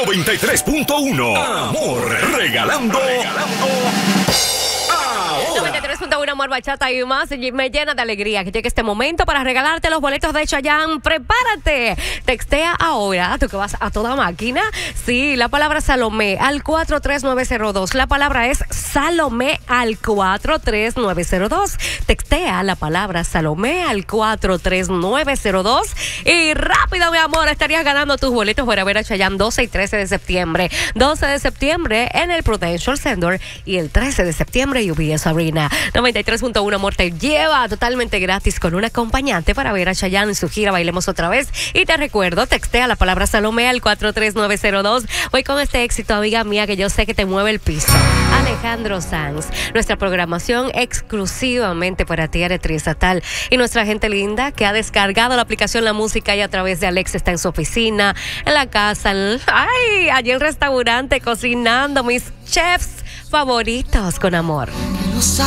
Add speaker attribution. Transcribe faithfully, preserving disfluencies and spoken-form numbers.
Speaker 1: noventa y tres punto uno. Amor, regalando. regalando.
Speaker 2: noventa y tres punto uno Amor, Bachata y más. Y me llena de alegría que llegue este momento para regalarte los boletos de Chayanne. ¡Prepárate! Textea ahora, tú que vas a toda máquina. Sí, la palabra Salomé al cuatro tres nueve cero dos. La palabra es Salomé al cuatro tres nueve cero dos. Textea la palabra Salomé al cuatro tres nueve cero dos. Y rápido, mi amor, estarías ganando tus boletos para ver a Chayanne doce y trece de septiembre. doce de septiembre en el Prudential Center y el trece de septiembre U B S Arena. noventa y tres punto uno Amor te lleva totalmente gratis con un acompañante para ver a Chayanne en su gira Bailemos Otra Vez. Y te recuerdo, textea la palabra Salomé al cuatro tres nueve cero dos. Voy con este éxito, amiga mía, que yo sé que te mueve el piso. Alejandro Sanz. Nuestra programación exclusivamente para ti, Eretrizatal. Y nuestra gente linda que ha descargado la aplicación La Música y a través de Alexa está en su oficina, en la casa, en, ay, allí en el restaurante, cocinando mis chefs favoritos con amor.